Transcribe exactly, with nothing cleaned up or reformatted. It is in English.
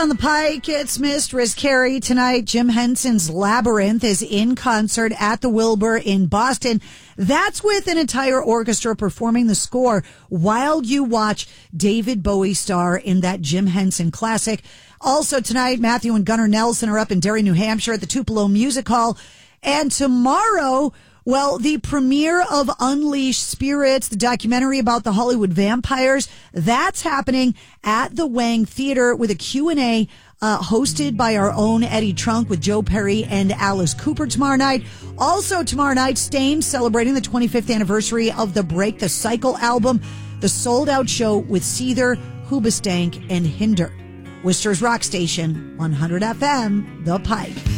On the Pike, it's Mistress Carrie. Tonight, Jim Henson's Labyrinth is in concert at the Wilbur in Boston. That's with an entire orchestra performing the score while you watch David Bowie star in that Jim Henson classic. Also tonight, Matthew and Gunnar Nelson are up in Derry, New Hampshire at the Tupelo Music Hall. And tomorrow, well, the premiere of Unleashed Spirits, the documentary about the Hollywood vampires, that's happening at the Wang Theater with a Q and A uh, hosted by our own Eddie Trunk with Joe Perry and Alice Cooper tomorrow night. Also tomorrow night, Staind celebrating the twenty-fifth anniversary of the Break the Cycle album, the sold-out show with Seether, Hoobastank, and Hinder. Worcester's Rock Station, one hundred F M, The Pike.